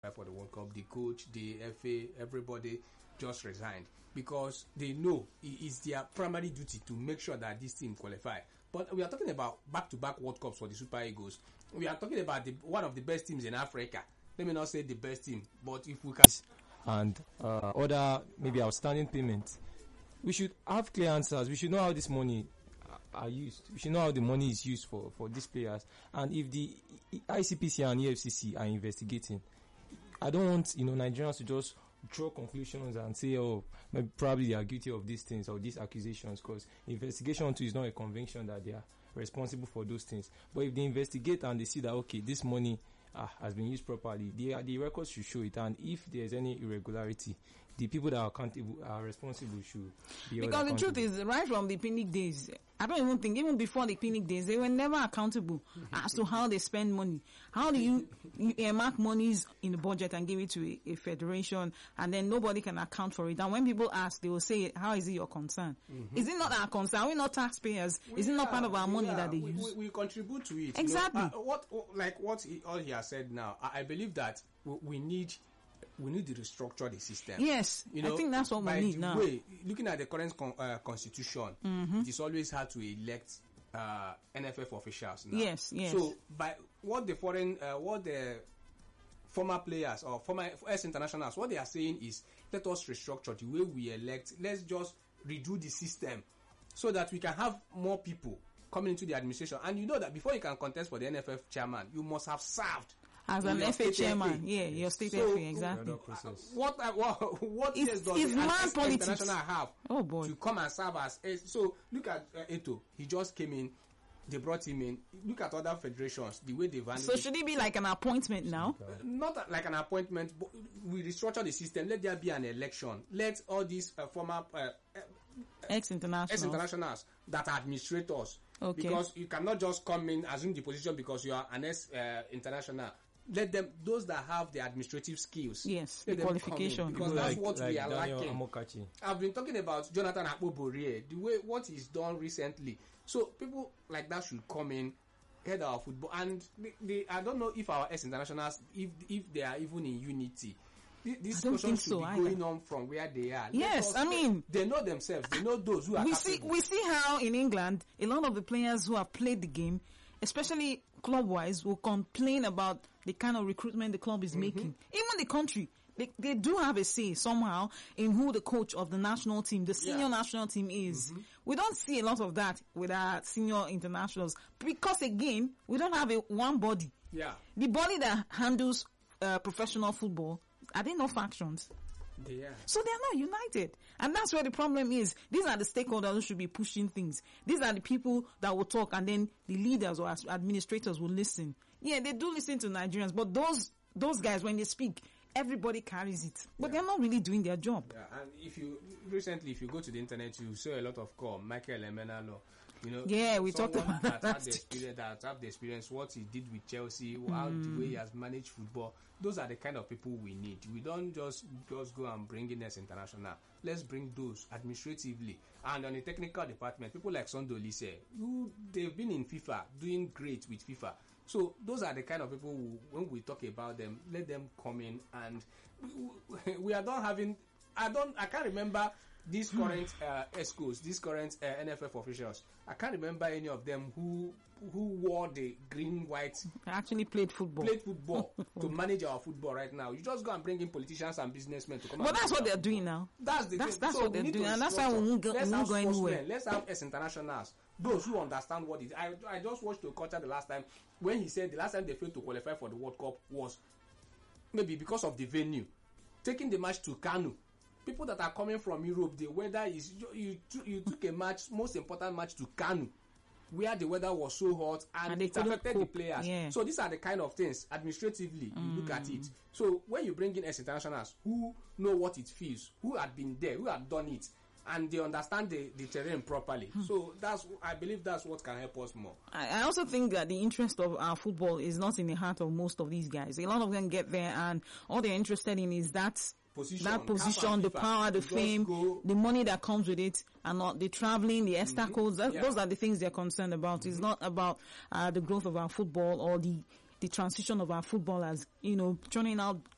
for the World Cup, the coach, the FA, everybody just resigned because they know it is their primary duty to make sure that this team qualify. But we are talking about back-to-back World Cups for the Super Eagles. We are talking about one of the best teams in Africa. Let me not say the best team, but if we can... And other maybe outstanding payments, we should have clear answers. We should know how this money are used. We should know how the money is used for these players. And if the ICPC and EFCC are investigating, I don't want Nigerians to just draw conclusions and say, oh, maybe probably they are guilty of these things or these accusations, because investigation too is not a conviction that they are responsible for those things. But if they investigate and they see that, okay, this money has been used properly, the records should show it. And if there's any irregularity, the people that are accountable, are responsible, should be held accountable. Because the truth is, right from the PINIC days, I don't even think, even before the PINIC days, they were never accountable as to how they spend money. How do you earmark monies in the budget and give it to a federation, and then nobody can account for it? And when people ask, they will say, how is it your concern? Mm-hmm. Is it not our concern? Are we not taxpayers? Is it not part of our money that they use? We contribute to it. Exactly. All he has said now, I believe that we need to restructure the system. Yes, I think that's what we need now. By the way, looking at the current constitution, it is always hard to elect NFF officials now. Yes. So, by what the former players or former ex-internationals, what they are saying is, let us restructure the way we elect. Let's just redo the system so that we can have more people coming into the administration. And you know that before you can contest for the NFF chairman, you must have served as an FA chairman. Yeah, your state FA, exactly. What does the international have to come and serve as? So look at Eto. He just came in. They brought him in. Look at other federations, the way they've handled. So should it be like an appointment now? Not like an appointment, but we restructure the system. Let there be an election. Let all these former ex-internationals that are administrators. Okay. Because you cannot just come in, assume the position because you are an ex-international. Let them, those that have the administrative skills, yes, the qualification, because that's what we are lacking. I've been talking about Jonathan Akpo-Borie, the way what he's done recently. So people like that should come in, head our football, and I don't know if our ex-internationals, if they are even in unity. This question should be going on from where they are. Yes, I mean, they know themselves. They know those who are capable. We see how in England, a lot of the players who have played the game, especially club-wise, will complain about the kind of recruitment the club is making. Even the country, they do have a say somehow in who the coach of the national team, the senior national team is. We don't see a lot of that with our senior internationals because, again, we don't have one body. Yeah. The body that handles professional football, are they not factions? They are. So they are not united. And that's where the problem is. These are the stakeholders who should be pushing things. These are the people that will talk, and then the leaders or administrators will listen. Yeah, they do listen to Nigerians, but those guys, when they speak, everybody carries it. But they're not really doing their job. Yeah, and if you go to the internet, you saw a lot of Michael Emenalo. Yeah, we talked about that. Have the experience, what he did with Chelsea, how the way he has managed football. Those are the kind of people we need. We don't just go and bring in as international. Let's bring those administratively. And on the technical department, people like Sondo Lise, they've been in FIFA, doing great with FIFA. So those are the kind of people who, when we talk about them, let them come in. And we are not having, I can't remember these current ESCOs, these current NFF officials. I can't remember any of them who wore the green, white. Actually played football to manage our football right now. You just go and bring in politicians and businessmen to come. But that's what they're doing now. That's what they're doing, and that's why we won't go anywhere. Let's have ex-internationals, those who understand what it is. I just watched Okocha the last time when he said the last time they failed to qualify for the World Cup was maybe because of the venue, taking the match to Kanu. People that are coming from Europe, the weather is you took a match, most important match to Kanu, where the weather was so hot and it affected the players. Yeah. So these are the kind of things administratively you look at it. So when you bring in ex-internationals who know what it feels, who had been there, who had done it, and they understand the terrain properly. So I believe that's what can help us more. I also think that the interest of our football is not in the heart of most of these guys. A lot of them get there and all they're interested in is that position, the power, the fame, the money that comes with it, and not the traveling, the extra codes. Those are the things they're concerned about. It's not about the growth of our football or the transition of our footballers, churning out